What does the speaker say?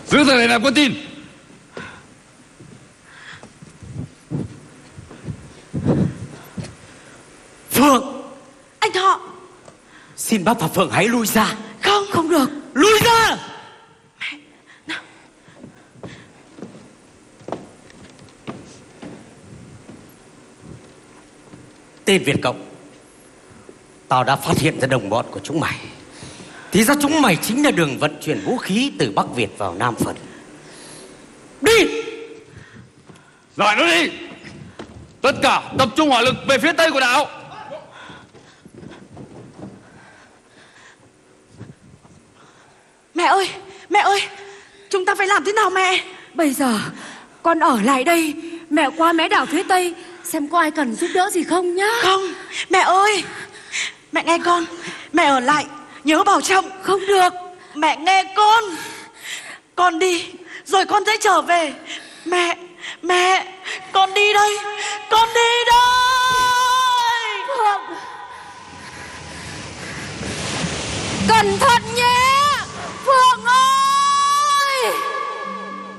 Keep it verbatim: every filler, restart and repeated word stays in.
Giữ thằng này làm con tin. Phượng. Anh Thọ. Xin bác và Phượng hãy lui ra. Không, không được. Lui ra. Mẹ, nào. Tên Việt Cộng, tao đã phát hiện ra đồng bọn của chúng mày. Thì ra chúng mày chính là đường vận chuyển vũ khí từ Bắc Việt vào Nam Phần. Đi. Giải nó đi. Tất cả tập trung hỏa lực về phía tây của đảo. Mẹ ơi, mẹ ơi, chúng ta phải làm thế nào mẹ? Bây giờ con ở lại đây, mẹ qua mé đảo phía tây xem có ai cần giúp đỡ gì không nhá. Không, mẹ ơi, mẹ nghe con, mẹ ở lại, nhớ bảo trọng. Không được. Mẹ nghe con, con đi, rồi con sẽ trở về. Mẹ, mẹ, con đi đây, con đi đây. Phượng, cẩn thận nhé Phượng ơi.